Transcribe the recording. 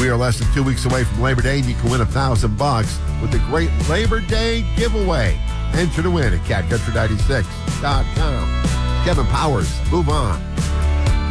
We are less than 2 weeks away from Labor Day, and you can win $1,000 with the great Labor Day giveaway. Enter to win at catcountry96.com. Kevin Powers, move on.